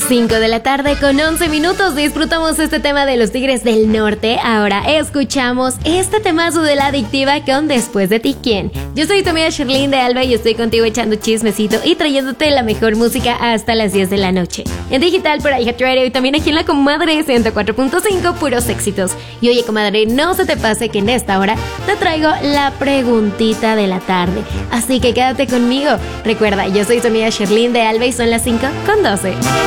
5 de la tarde con 11 minutos. Disfrutamos este tema de los Tigres del Norte. Ahora escuchamos este temazo de La Adictiva con Después de ti, ¿quién? Yo soy tu amiga Sherlyn de Alba y estoy contigo echando chismecito y trayéndote la mejor música hasta las 10 de la noche. En digital por iHeart Radio y también aquí en La Comadre 104.5, puros éxitos. Y oye, comadre, no se te pase que en esta hora te traigo la preguntita de la tarde. Así que quédate conmigo. Recuerda, yo soy tu amiga Sherlyn de Alba y son las 5:12.